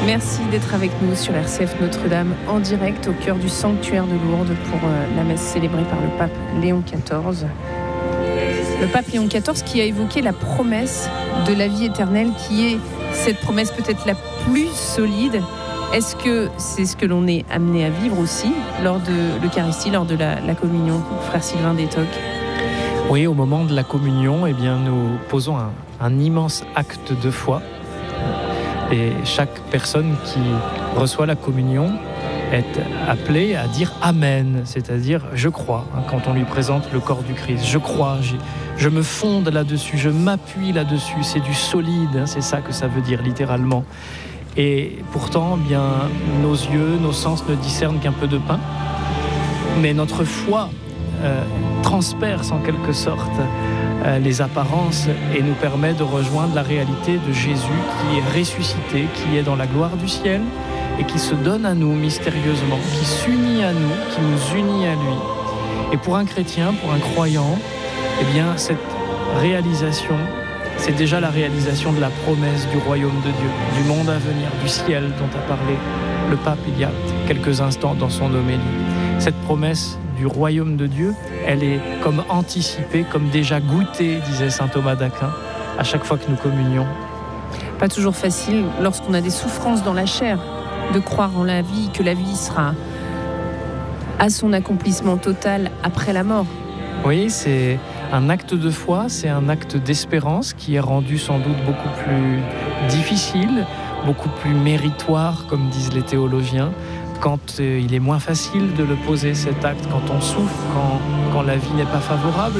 Merci d'être avec nous sur RCF Notre-Dame en direct au cœur du sanctuaire de Lourdes pour la messe célébrée par le pape Léon XIV. Le pape Léon XIV qui a évoqué la promesse de la vie éternelle, qui est cette promesse peut-être la plus solide. Est-ce que c'est ce que l'on est amené à vivre aussi lors de l'Eucharistie, lors de la communion, frère Sylvain Détoc? Oui, au moment de la communion, eh bien, nous posons un immense acte de foi. Et chaque personne qui reçoit la communion est appelée à dire Amen, c'est-à-dire je crois. Quand on lui présente le corps du Christ, je crois, je me fonde là-dessus, je m'appuie là-dessus. C'est du solide, c'est ça que ça veut dire littéralement. Et pourtant, bien, nos yeux, nos sens ne discernent qu'un peu de pain, mais notre foi transperce en quelque sorte les apparences et nous permet de rejoindre la réalité de Jésus qui est ressuscité, qui est dans la gloire du ciel et qui se donne à nous mystérieusement, qui s'unit à nous, qui nous unit à lui. Et pour un chrétien, pour un croyant, eh bien, cette réalisation, c'est déjà la réalisation de la promesse du royaume de Dieu, du monde à venir, du ciel dont a parlé le pape il y a quelques instants dans son homélie. Cette promesse du royaume de Dieu, elle est comme anticipée, comme déjà goûtée, disait saint Thomas d'Aquin, à chaque fois que nous communions. Pas toujours facile, lorsqu'on a des souffrances dans la chair, de croire en la vie, que la vie sera à son accomplissement total après la mort. Oui, c'est un acte de foi, c'est un acte d'espérance qui est rendu sans doute beaucoup plus difficile, beaucoup plus méritoire, comme disent les théologiens, quand il est moins facile de le poser, cet acte, quand on souffre, quand la vie n'est pas favorable.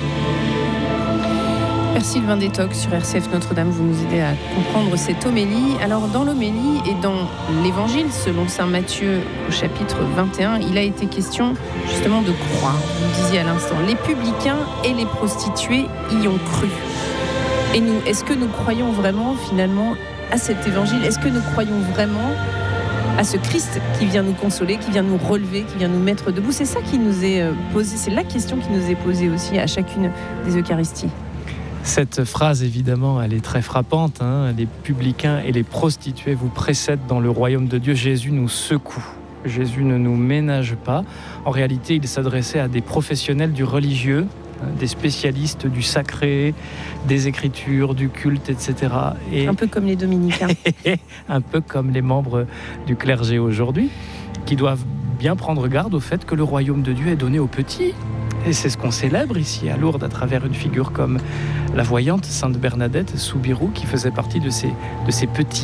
Père Sylvain Détoc sur RCF Notre-Dame, vous nous aidez à comprendre cette homélie. Alors dans l'homélie et dans l'évangile, selon saint Matthieu au chapitre 21, il a été question justement de croire. Vous disiez à l'instant, les publicains et les prostituées y ont cru. Et nous, est-ce que nous croyons vraiment finalement à cet évangile? Est-ce que nous croyons vraiment à ce Christ qui vient nous consoler, qui vient nous relever, qui vient nous mettre debout? C'est ça qui nous est posé, c'est la question qui nous est posée aussi à chacune des Eucharisties. Cette phrase, évidemment, elle est très frappante. Les publicains et les prostituées vous précèdent dans le royaume de Dieu. Jésus nous secoue. Jésus ne nous ménage pas. En réalité, il s'adressait à des professionnels du religieux, des spécialistes du sacré, des écritures, du culte, etc. Et un peu comme les dominicains. Un peu comme les membres du clergé aujourd'hui, qui doivent bien prendre garde au fait que le royaume de Dieu est donné aux petits. Et c'est ce qu'on célèbre ici à Lourdes à travers une figure comme la voyante Sainte Bernadette Soubirous, qui faisait partie de ces petits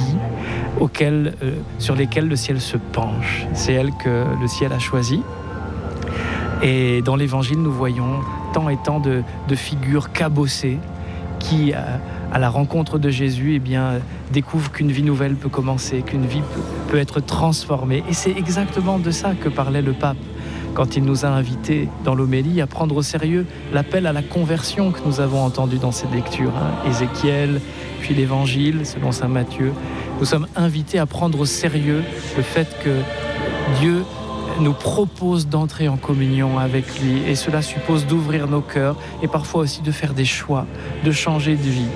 sur lesquels le ciel se penche. C'est elle que le ciel a choisi. Et dans l'Évangile, nous voyons tant et tant de figures cabossées qui, à la rencontre de Jésus, eh bien, découvrent qu'une vie nouvelle peut commencer, qu'une vie peut être transformée. Et c'est exactement de ça que parlait le pape quand il nous a invités dans l'homélie à prendre au sérieux l'appel à la conversion que nous avons entendu dans cette lecture. Ézéchiel, puis l'Évangile, selon saint Matthieu. Nous sommes invités à prendre au sérieux le fait que Dieu nous propose d'entrer en communion avec lui, et cela suppose d'ouvrir nos cœurs et parfois aussi de faire des choix, de changer de vie.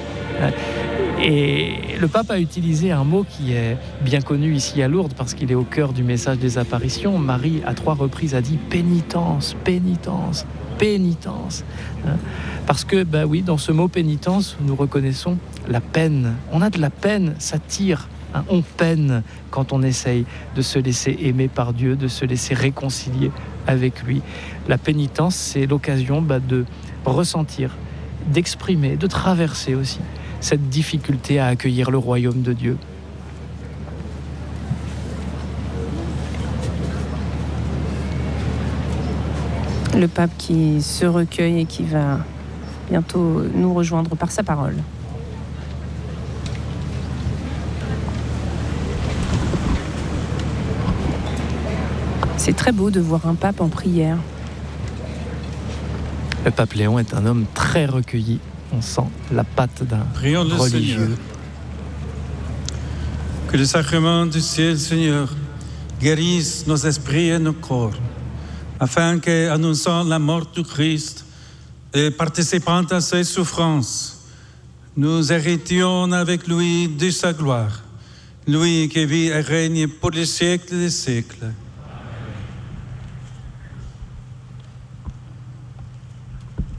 Et le pape a utilisé un mot qui est bien connu ici à Lourdes parce qu'il est au cœur du message des apparitions. Marie, à 3 reprises, a dit pénitence, pénitence, pénitence. Parce que, oui, dans ce mot pénitence, nous reconnaissons la peine. On a de la peine, ça tire. On peine quand on essaye de se laisser aimer par Dieu, de se laisser réconcilier avec lui. La pénitence, c'est l'occasion de ressentir, d'exprimer, de traverser aussi cette difficulté à accueillir le royaume de Dieu. Le pape qui se recueille et qui va bientôt nous rejoindre par sa parole. C'est très beau de voir un pape en prière. Le pape Léon est un homme très recueilli. On sent la patte d'un religieux. Que le sacrement du ciel, Seigneur, guérisse nos esprits et nos corps, afin que, annonçant la mort du Christ et participant à ses souffrances, nous héritions avec lui de sa gloire, lui qui vit et règne pour les siècles des siècles.